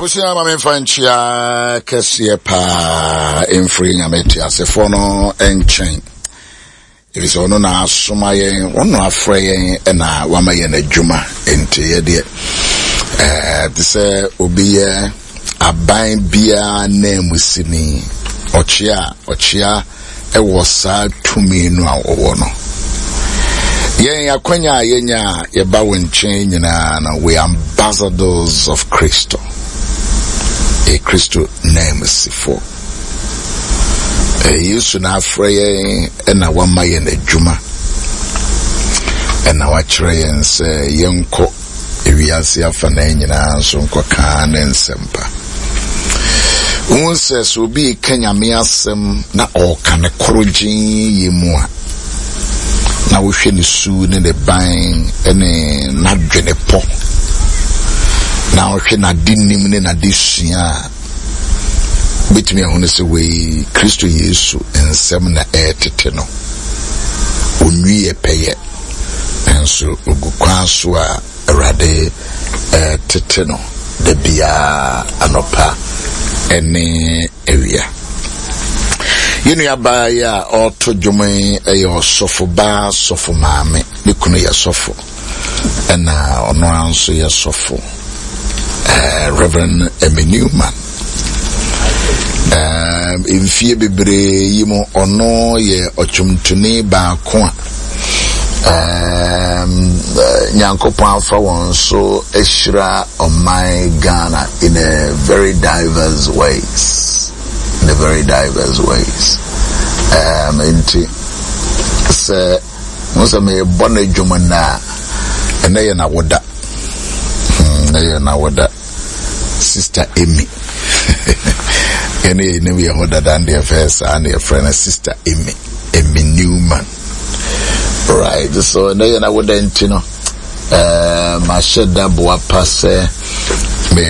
Abusia mame fanchia kesiye pa emfri nyameti asefo no enchen. If ono na asoma yen, ono afre yen na wama yen adwuma enti ye de say obi ye aban bia na musini ochia ewo sa tumi no a owo no. Yen yakwanya yenya ye ba wonchen nyina na we ambassadors of Christo. A Christo name is for Yesu na afreye na wama ye na dwuma na wachre yen se yenko ewiase afa na nyina so nkoka na nsempa unse so bi kanyame asem na oka ne korogin yemu a na wo hwe ne su ne ban ene na dwene po na wo hwe na dinim ne na disua bitimi ahunu se we Kristo Yesu ensem na etete no onwie peye enso ogukwa so a erade etete no de bia anopa ene ewia yenu ya ba ya oto dwome eyo sofo ba sofo maame ne kunu ya sofo ena ono anso ya sofo Reverend Newman imfie bebre yimo ono ye ochumtuni ba ko nyankopon afa won so ehira on my Ghana in a very diverse ways enti se musa me bona dwumana ene ye na woda Sister Amy ene we hoda than the first and your friend Sister Amy Newman, right? So ene ye na woda enti no ma sheda boa passe